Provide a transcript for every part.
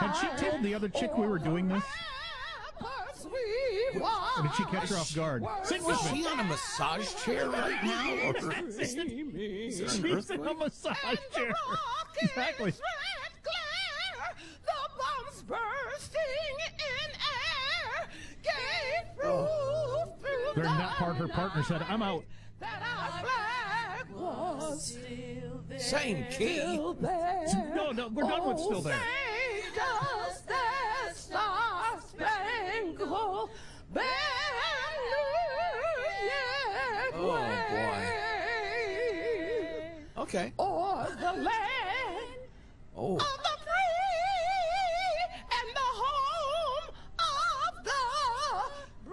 Had she told the other chick we were doing this? Or did she catch her off guard? Sing with Is me. she on a massage chair right now? Or is there an She's in a earthquake? massage chair. Exactly. The bombs bursting in air gave proof through During that part, her partner said, I'm out. that our flag was still there. Same key. Still there. No, we're done with Still There. Say does that star-spangled banner yet Oh, wave Okay. o'er the land Oh. of the free and the home of the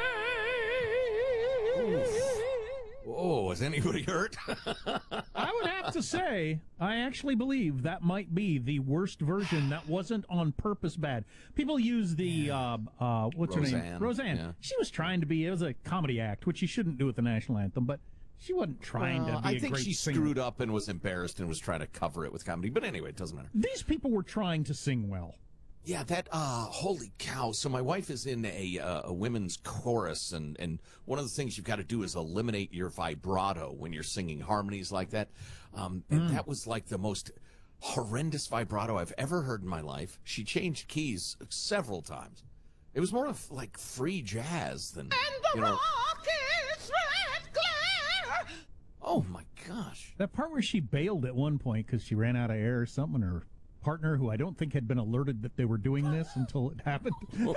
brave. Whoa, is anybody hurt? I would have to say, I actually believe that might be the worst version that wasn't on purpose bad. People use the, what's her name? Roseanne. Roseanne. Yeah. She was trying to be, it was a comedy act, which you shouldn't do with the national anthem, but she wasn't trying to be I a think great she singer. screwed up and was embarrassed and was trying to cover it with comedy. But anyway, it doesn't matter. These people were trying to sing well. Yeah, that, holy cow. So my wife is in a women's chorus, and one of the things you've got to do is eliminate your vibrato when you're singing harmonies like that. And that was like the most horrendous vibrato I've ever heard in my life. She changed keys several times. It was more of like free jazz than, And the you know. rocket's red glare. Oh my gosh. That part where she bailed at one point because she ran out of air or something, or partner who I don't think had been alerted that they were doing this until it happened.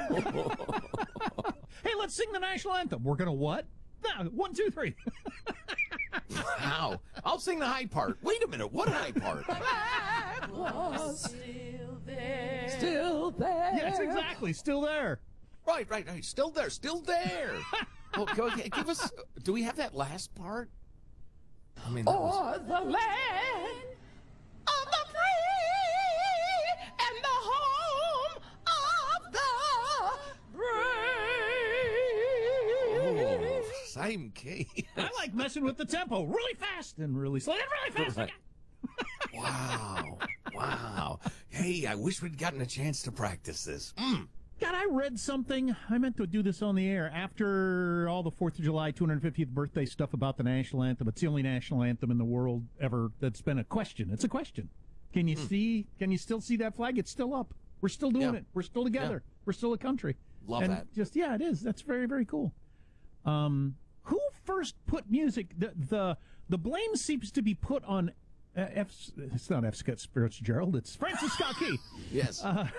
Hey, let's sing the national anthem. We're going to what? No, 1, 2, 3. Wow. I'll sing the high part. Wait a minute. What high part? Flag was still there. Still there. Yes, exactly. Still there. Right. Still there. Still there. Okay, give us. Do we have that last part? I mean, that was, O'er the land of the free and the home of the brave. oh, same key. I like messing with the tempo really fast and really slow and really fast. Right. Wow. Hey, I wish we'd gotten a chance to practice this. God, I read something. I meant to do this on the air after all the 4th of July, 250th birthday stuff about the national anthem. It's the only national anthem in the world ever that's been a question. It's a question. Can you see? Can you still see that flag? It's still up. We're still doing Yeah. it. We're still together. Yeah. We're still a country. Love and that. Just it is. That's very, very cool. Who first put music? The blame seems to be put on. It's not F. Scott Fitzgerald. It's Francis Scott Key. Yes.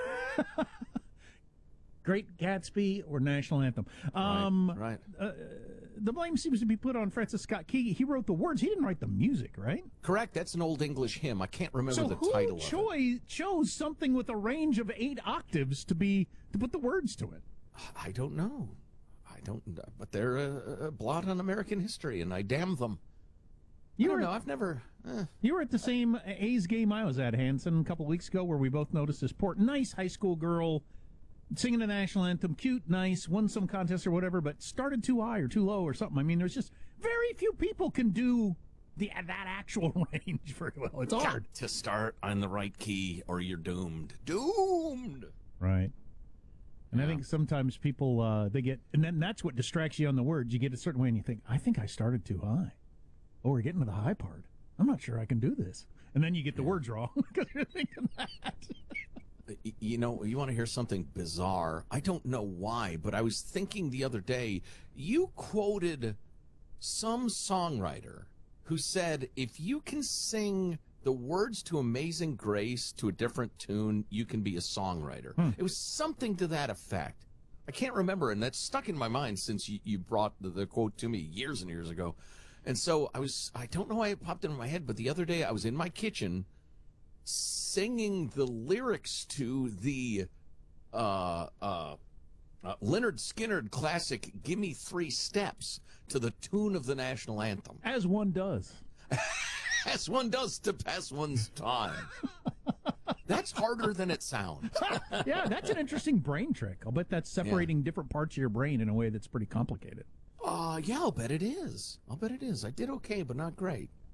Great Gatsby or national anthem. Right. The blame seems to be put on Francis Scott Key. He wrote the words. He didn't write the music, right? Correct. That's an old English hymn. I can't remember So the who title of it. chose something with a range of 8 octaves to put the words to it? I don't know. But they're a blot on American history, and I damn them. I don't know. I've never. You were at the same A's game I was at, Hanson, a couple of weeks ago, where we both noticed this nice high school girl singing the national anthem, cute, nice, won some contest or whatever, but started too high or too low or something. I mean, there's just very few people can do that actual range very well. It's hard. Got to start on the right key, or you're doomed. Doomed. Right. And I think sometimes people, they get, and then that's what distracts you on the words. You get a certain way and you think, I think I started too high. Oh, we're getting to the high part. I'm not sure I can do this. And then you get the words wrong because you're thinking that. You know, you want to hear something bizarre? I don't know why, but I was thinking the other day, you quoted some songwriter who said, if you can sing the words to Amazing Grace to a different tune, you can be a songwriter. It was something to that effect. I can't remember, and that's stuck in my mind since you brought the quote to me years and years ago. And so I don't know why it popped into my head, but the other day I was in my kitchen singing the lyrics to the Leonard Skinner classic "Gimme 3 Steps" to the tune of the national anthem, As one does. as one does to pass one's time. That's harder than it sounds. Yeah, that's an interesting brain trick. I'll bet that's separating different parts of your brain in a way that's pretty complicated. Yeah, I'll bet it is. I did okay, but not great.